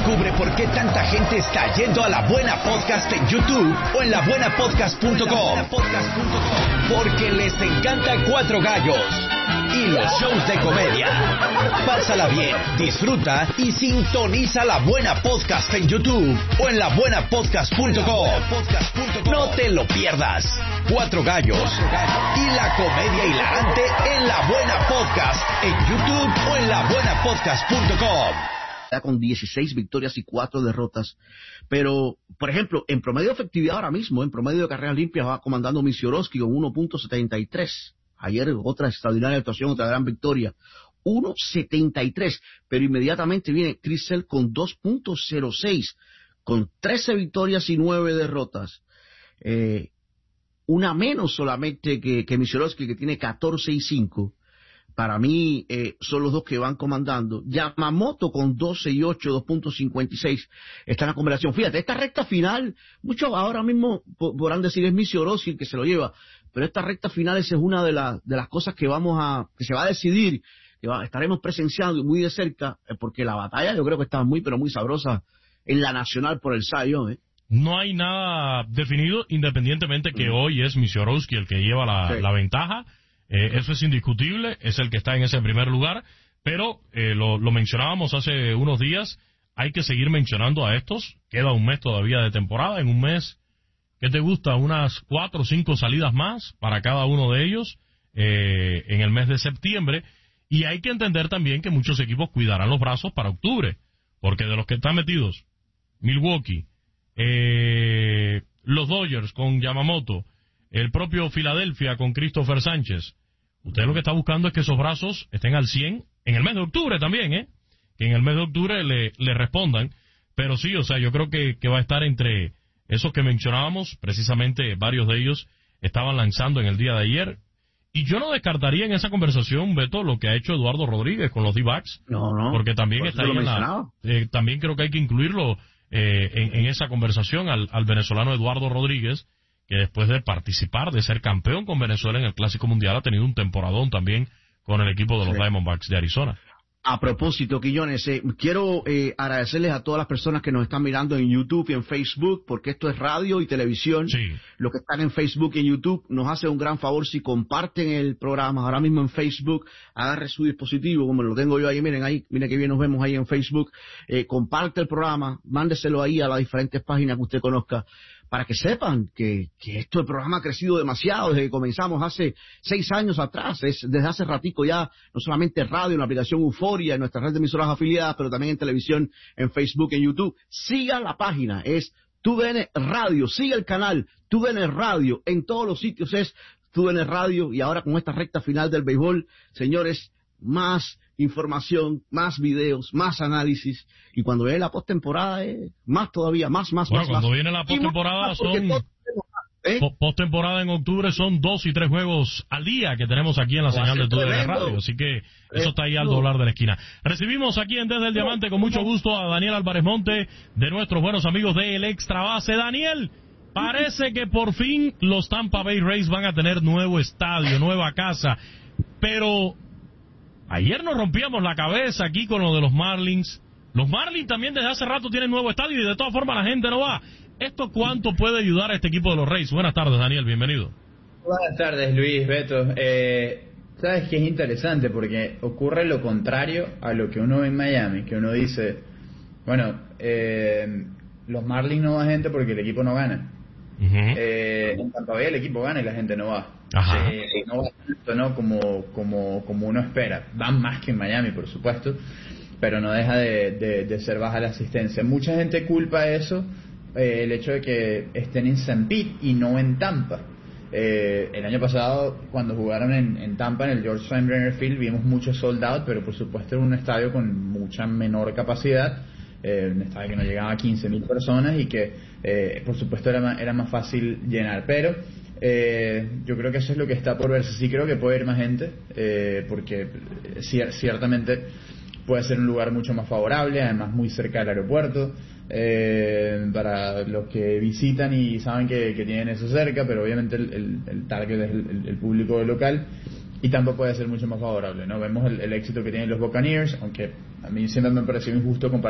Descubre por qué tanta gente está yendo a La Buena Podcast en YouTube o en labuenapodcast.com. Porque les encanta Cuatro Gallos y los shows de comedia. Pásala bien, disfruta y sintoniza La Buena Podcast en YouTube o en labuenapodcast.com. No te lo pierdas. Cuatro Gallos y la comedia hilarante en La Buena Podcast en YouTube o en labuenapodcast.com. Con 16 victorias y 4 derrotas, pero por ejemplo en promedio de efectividad ahora mismo, en promedio de carreras limpias va comandando Misiorowski con 1.73. Ayer otra extraordinaria actuación, otra gran victoria, 1.73, pero inmediatamente viene Chris Sale con 2.06, con 13 victorias y 9 derrotas, una menos solamente que Misiorowski, que tiene 14 y 5. Para mí son los dos que van comandando. Yamamoto con 12 y 8, 2.56 está en la conversación. Fíjate, esta recta final, muchos ahora mismo podrán decir es Misiorowski el que se lo lleva, pero esta recta final esa es una de las cosas que que se va a decidir, estaremos presenciando muy de cerca, porque la batalla yo creo que está muy pero muy sabrosa en la nacional por el Cy Young, No hay nada definido, independientemente que hoy es Misiorowski el que lleva la ventaja. Eso es indiscutible, es el que está en ese primer lugar, pero lo mencionábamos hace unos días, hay que seguir mencionando a estos, queda un mes todavía de temporada, en un mes, ¿qué te gusta? Unas 4 o 5 salidas más para cada uno de ellos en el mes de septiembre, y hay que entender también que muchos equipos cuidarán los brazos para octubre, porque de los que están metidos, Milwaukee, los Dodgers con Yamamoto, el propio Filadelfia con Christopher Sánchez, usted lo que está buscando es que esos brazos estén al 100 en el mes de octubre también, que en el mes de octubre le respondan, pero sí, o sea, yo creo que va a estar entre esos que mencionábamos, precisamente varios de ellos estaban lanzando en el día de ayer, y yo no descartaría en esa conversación, Beto, lo que ha hecho Eduardo Rodríguez con los D-backs, no, porque también está ahí también creo que hay que incluirlo en esa conversación al venezolano Eduardo Rodríguez, que después de participar, de ser campeón con Venezuela en el Clásico Mundial, ha tenido un temporadón también con el equipo de los Diamondbacks de Arizona. A propósito, Quiñones, quiero agradecerles a todas las personas que nos están mirando en YouTube y en Facebook, porque esto es radio y televisión. Sí. Los que están en Facebook y en YouTube nos hacen un gran favor si comparten el programa ahora mismo en Facebook, agarre su dispositivo, como lo tengo yo ahí, miren que bien nos vemos ahí en Facebook, comparte el programa, mándeselo ahí a las diferentes páginas que usted conozca, para que sepan que el programa ha crecido demasiado desde que comenzamos hace 6 años atrás, desde hace ratico ya, no solamente radio, en la aplicación Euforia, en nuestra red de emisoras afiliadas, pero también en televisión, en Facebook, en YouTube. Siga la página, es TUDN Radio, siga el canal TUDN Radio, en todos los sitios es TUDN Radio, y ahora con esta recta final del béisbol, señores, más información, más videos, más análisis, y cuando viene la postemporada más todavía, más. Bueno, cuando viene la postemporada postemporada en octubre son 2 y 3 juegos al día que tenemos aquí en la señal de TUDN Radio, así que eso está ahí al doblar de la esquina. Recibimos aquí en Desde el Diamante con mucho gusto a Daniel Álvarez Monte, de nuestros buenos amigos de El Extra Base. Daniel, parece que por fin los Tampa Bay Rays van a tener nuevo estadio, nueva casa, pero ayer nos rompíamos la cabeza aquí con lo de los Marlins. Los Marlins también desde hace rato tienen nuevo estadio y de todas formas la gente no va. ¿Esto cuánto puede ayudar a este equipo de los Rays? Buenas tardes, Daniel, bienvenido. Buenas tardes, Luis, Beto. Sabes que es interesante porque ocurre lo contrario a lo que uno ve en Miami, que uno dice, bueno, los Marlins no va gente porque el equipo no gana. En Tampa Bay el equipo gana y la gente no va. No va tanto, ¿no? como uno espera. Van más que en Miami, por supuesto, pero no deja de ser baja la asistencia. Mucha gente culpa eso, el hecho de que estén en St. Pete y no en Tampa. El año pasado, cuando jugaron en Tampa, en el George Steinbrenner Field, vimos mucho sold out, pero por supuesto era un estadio con mucha menor capacidad, un estadio que no llegaba a 15,000 personas y que por supuesto era más fácil llenar, pero yo creo que eso es lo que está por verse. Sí creo que puede ir más gente, porque ciertamente puede ser un lugar mucho más favorable, además muy cerca del aeropuerto, para los que visitan y saben que tienen eso cerca, pero obviamente el target es el público local, y tampoco puede ser mucho más favorable, ¿no? Vemos el éxito que tienen los Buccaneers, aunque a mí siempre me pareció injusto comparar